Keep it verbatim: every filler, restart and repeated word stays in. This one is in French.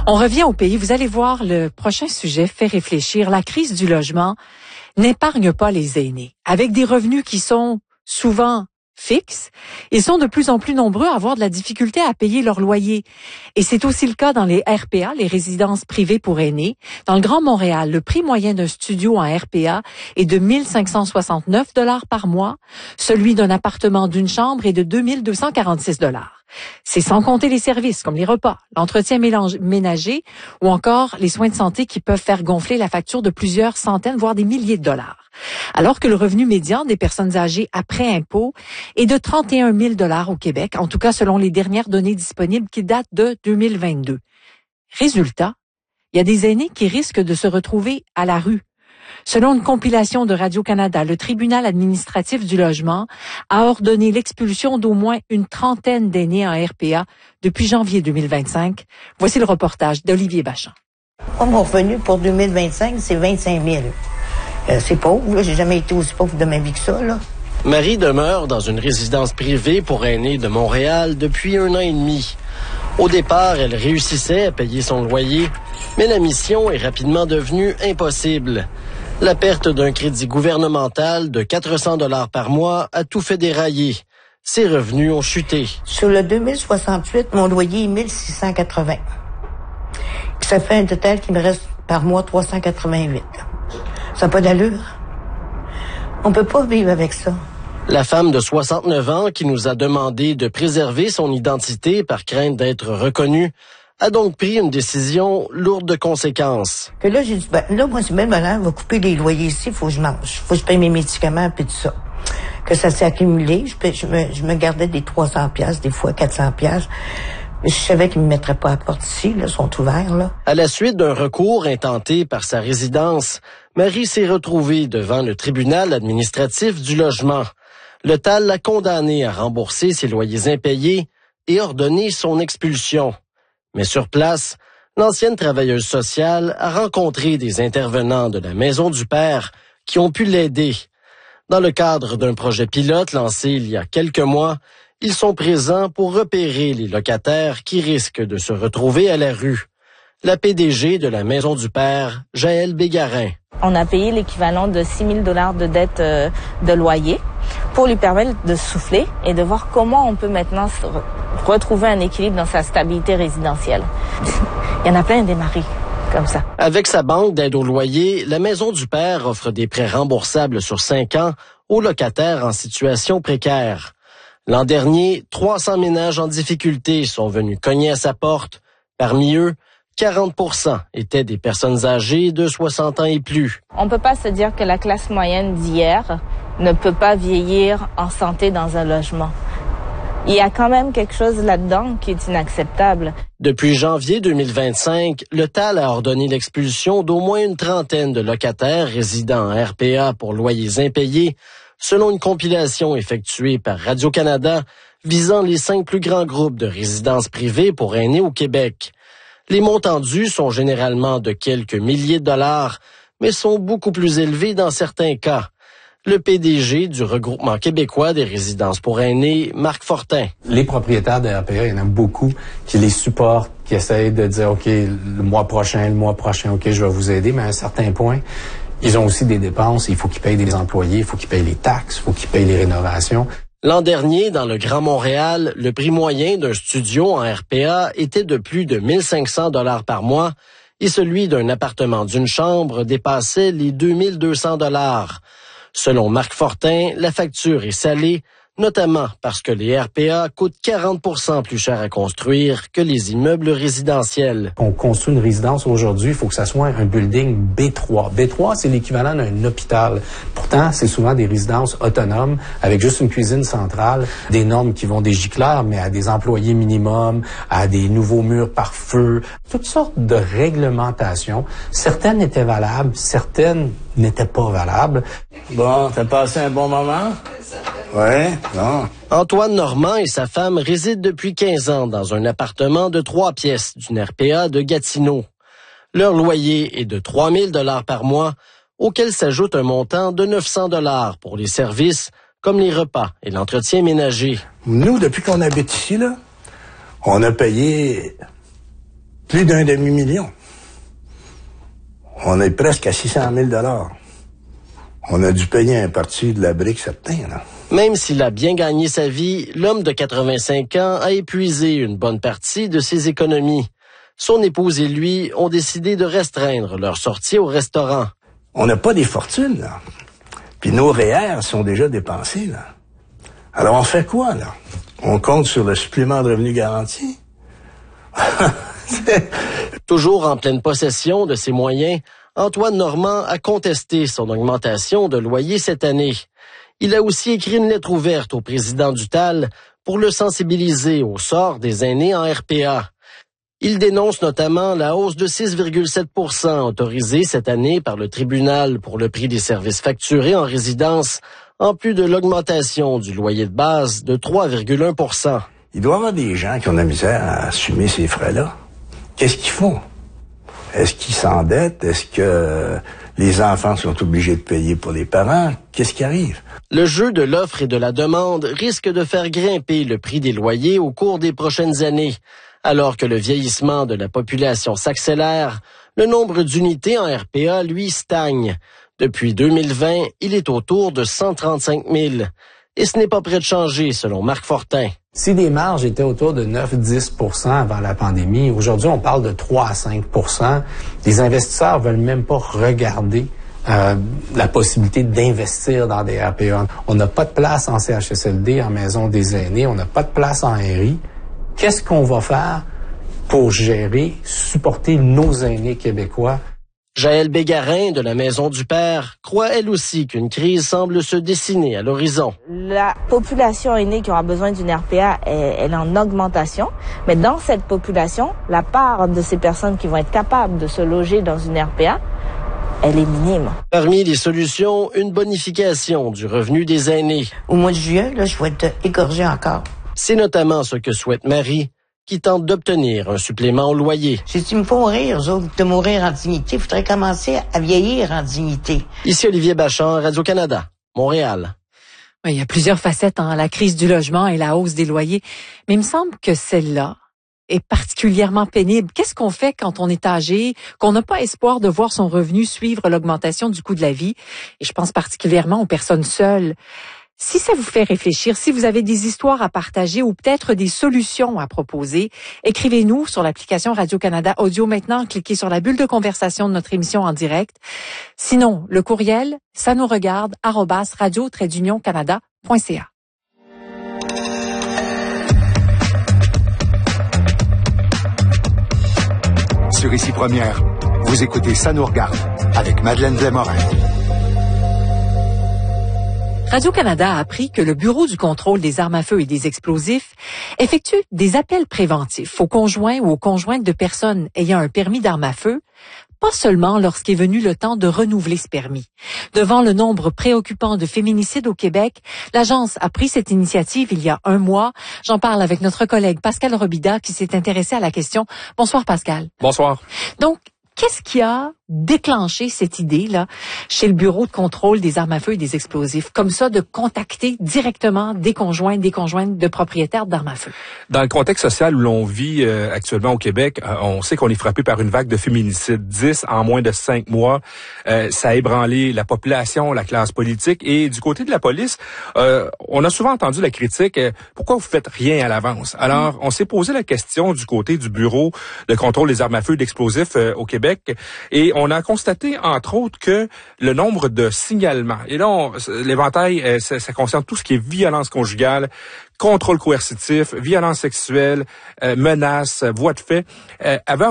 On revient au pays. Vous allez voir, le prochain sujet fait réfléchir. La crise du logement n'épargne pas les aînés. Avec des revenus qui sont souvent fixes, ils sont de plus en plus nombreux à avoir de la difficulté à payer leur loyer. Et c'est aussi le cas dans les R P A, les résidences privées pour aînés. Dans le Grand Montréal, le prix moyen d'un studio en R P A est de mille cinq cent soixante-neuf dollars par mois. Celui d'un appartement d'une chambre est de deux mille deux cent quarante-six dollars. C'est sans compter les services comme les repas, l'entretien ménager ou encore les soins de santé qui peuvent faire gonfler la facture de plusieurs centaines, voire des milliers de dollars. Alors que le revenu médian des personnes âgées après impôt est de trente et un mille dollars au Québec, en tout cas selon les dernières données disponibles qui datent de deux mille vingt-deux. Résultat, il y a des aînés qui risquent de se retrouver à la rue. Selon une compilation de Radio-Canada, le tribunal administratif du logement a ordonné l'expulsion d'au moins une trentaine d'aînés en R P A depuis janvier deux mille vingt-cinq. Voici le reportage d'Olivier Bachand. Moi, mon revenu pour deux mille vingt-cinq, c'est vingt-cinq mille. Euh, c'est pauvre, là. J'ai jamais été aussi pauvre de ma vie que ça, là. Marie demeure dans une résidence privée pour aînés de Montréal depuis un an et demi. Au départ, elle réussissait à payer son loyer, mais la mission est rapidement devenue impossible. La perte d'un crédit gouvernemental de quatre cents dollars par mois a tout fait dérailler. Ses revenus ont chuté. Sur le deux mille soixante-huit, mon loyer est mille six cent quatre-vingts. Ça fait un total qui me reste par mois trois cent quatre-vingt-huit. Ça n'a pas d'allure. On peut pas vivre avec ça. La femme de soixante-neuf ans qui nous a demandé de préserver son identité par crainte d'être reconnue a donc pris une décision lourde de conséquences. Que là, j'ai dit, ben, là, moi, c'est même malin, on va couper les loyers ici, il faut que je mange. Il faut que je paye mes médicaments, puis tout ça. Que ça s'est accumulé, je, je, me, je me gardais des trois cents piastres, des fois quatre cents piastres. Je savais qu'ils me mettraient pas à la porte ici, là, ils sont ouverts, là. À la suite d'un recours intenté par sa résidence, Marie s'est retrouvée devant le tribunal administratif du logement. Le T A L l'a condamnée à rembourser ses loyers impayés et ordonné son expulsion. Mais sur place, l'ancienne travailleuse sociale a rencontré des intervenants de la Maison du Père qui ont pu l'aider. Dans le cadre d'un projet pilote lancé il y a quelques mois, ils sont présents pour repérer les locataires qui risquent de se retrouver à la rue. La P D G de la Maison du Père, Jaëlle Bégarin. On a payé l'équivalent de six mille dollars de dette euh, de loyer pour lui permettre de souffler et de voir comment on peut maintenant se re- retrouver un équilibre dans sa stabilité résidentielle. Il y en a plein des maris comme ça. Avec sa banque d'aide au loyer, la Maison du Père offre des prêts remboursables sur cinq ans aux locataires en situation précaire. L'an dernier, trois cents ménages en difficulté sont venus cogner à sa porte. Parmi eux, quarante pour cent étaient des personnes âgées de soixante ans et plus. On peut pas se dire que la classe moyenne d'hier ne peut pas vieillir en santé dans un logement. Il y a quand même quelque chose là-dedans qui est inacceptable. Depuis janvier deux mille vingt-cinq, le T A L a ordonné l'expulsion d'au moins une trentaine de locataires résidant en R P A pour loyers impayés, selon une compilation effectuée par Radio-Canada visant les cinq plus grands groupes de résidences privées pour aînés au Québec. Les montants dus sont généralement de quelques milliers de dollars, mais sont beaucoup plus élevés dans certains cas. Le P D G du regroupement québécois des résidences pour aînés, Marc Fortin. Les propriétaires de R P A, il y en a beaucoup qui les supportent, qui essayent de dire, OK, le mois prochain, le mois prochain, OK, je vais vous aider, mais à un certain point, ils ont aussi des dépenses, il faut qu'ils payent des employés, il faut qu'ils payent les taxes, il faut qu'ils payent les rénovations. L'an dernier, dans le Grand Montréal, le prix moyen d'un studio en R P A était de plus de mille cinq cents dollars par mois et celui d'un appartement d'une chambre dépassait les deux mille deux cents dollars. Selon Marc Fortin, la facture est salée, notamment parce que les R P A coûtent quarante pour cent plus cher à construire que les immeubles résidentiels. On construit une résidence aujourd'hui, il faut que ça soit un building B trois. B trois, c'est l'équivalent d'un hôpital. Pourtant, c'est souvent des résidences autonomes avec juste une cuisine centrale, des normes qui vont des gicleurs, mais à des employés minimum, à des nouveaux murs par feu, toutes sortes de réglementations. Certaines étaient valables, certaines n'étaient pas valables. Bon, t'as passé un bon moment? Ouais, non. Antoine Normand et sa femme résident depuis quinze ans dans un appartement de trois pièces d'une R P A de Gatineau. Leur loyer est de trois mille dollars par mois, auquel s'ajoute un montant de neuf cents dollars pour les services comme les repas et l'entretien ménager. Nous, depuis qu'on habite ici, là, on a payé Plus d'un demi-million. On est presque à six cent mille dollars. On a dû payer un parti de la brique certain, là. Même s'il a bien gagné sa vie, l'homme de quatre-vingt-cinq ans a épuisé une bonne partie de ses économies. Son épouse et lui ont décidé de restreindre leur sortie au restaurant. On n'a pas des fortunes, là. Puis nos R E E R sont déjà dépensés, là. Alors on fait quoi, là? On compte sur le supplément de revenu garanti? Toujours en pleine possession de ses moyens, Antoine Normand a contesté son augmentation de loyer cette année. Il a aussi écrit une lettre ouverte au président du T A L pour le sensibiliser au sort des aînés en R P A. Il dénonce notamment la hausse de six virgule sept pour cent autorisée cette année par le tribunal pour le prix des services facturés en résidence, en plus de l'augmentation du loyer de base de trois virgule un pour cent. Il doit y avoir des gens qui ont de la misère à assumer ces frais-là. Qu'est-ce qu'ils font? Est-ce qu'ils s'endettent? Est-ce que les enfants sont obligés de payer pour les parents? Qu'est-ce qui arrive? Le jeu de l'offre et de la demande risque de faire grimper le prix des loyers au cours des prochaines années. Alors que le vieillissement de la population s'accélère, le nombre d'unités en R P A, lui, stagne. Depuis deux mille vingt, il est autour de cent trente-cinq mille. Et ce n'est pas près de changer, selon Marc Fortin. Si les marges étaient autour de neuf à dix pour cent avant la pandémie, aujourd'hui, on parle de trois à cinq pour cent. Les investisseurs veulent même pas regarder euh, la possibilité d'investir dans des R P A. On n'a pas de place en C H S L D, en maison des aînés. On n'a pas de place en R I. Qu'est-ce qu'on va faire pour gérer, supporter nos aînés québécois? Jaëlle Bégarin, de la Maison du Père, croit elle aussi qu'une crise semble se dessiner à l'horizon. La population aînée qui aura besoin d'une R P A, est, elle est en augmentation. Mais dans cette population, la part de ces personnes qui vont être capables de se loger dans une R P A, elle est minime. Parmi les solutions, une bonification du revenu des aînés. Au mois de juillet, là, je vais être égorgée encore. C'est notamment ce que souhaite Marie, qui tente d'obtenir un supplément au loyer. J'ai dit, il me faut mourir, eux autres, de mourir en dignité. Il faudrait commencer à vieillir en dignité. Ici Olivier Bachand, Radio-Canada, Montréal. Oui, il y a plusieurs facettes en la crise du logement et la hausse des loyers, mais il me semble que celle-là est particulièrement pénible. Qu'est-ce qu'on fait quand on est âgé, qu'on n'a pas espoir de voir son revenu suivre l'augmentation du coût de la vie? Et je pense particulièrement aux personnes seules. Si ça vous fait réfléchir, si vous avez des histoires à partager ou peut-être des solutions à proposer, écrivez-nous sur l'application Radio-Canada Audio maintenant. Cliquez sur la bulle de conversation de notre émission en direct. Sinon, le courriel, ça nous regarde, arobase radio trait d'union canada point c a. Sur Ici Première, vous écoutez Ça nous regarde avec Madeleine Blais-Morin. Radio-Canada a appris que le Bureau du contrôle des armes à feu et des explosifs effectue des appels préventifs aux conjoints ou aux conjointes de personnes ayant un permis d'armes à feu, pas seulement lorsqu'est venu le temps de renouveler ce permis. Devant le nombre préoccupant de féminicides au Québec, l'agence a pris cette initiative il y a un mois. J'en parle avec notre collègue Pascal Robida qui s'est intéressé à la question. Bonsoir Pascal. Bonsoir. Donc, qu'est-ce qui a déclenché cette idée-là chez le Bureau de contrôle des armes à feu et des explosifs, comme ça, de contacter directement des conjoints, des conjointes de propriétaires d'armes à feu? Dans le contexte social où l'on vit euh, actuellement au Québec, euh, on sait qu'on est frappé par une vague de féminicides. dix en moins de cinq mois. Euh, ça a ébranlé la population, la classe politique. Et du côté de la police, euh, on a souvent entendu la critique, euh, pourquoi vous faites rien à l'avance? Alors, on s'est posé la question du côté du Bureau de contrôle des armes à feu et d'explosifs euh, au Québec. Et on a constaté, entre autres, que le nombre de signalements, et là, on, l'éventail, euh, ça, ça concerne tout ce qui est violence conjugale, contrôle coercitif, violence sexuelle, euh, menaces, voies de fait, euh, avait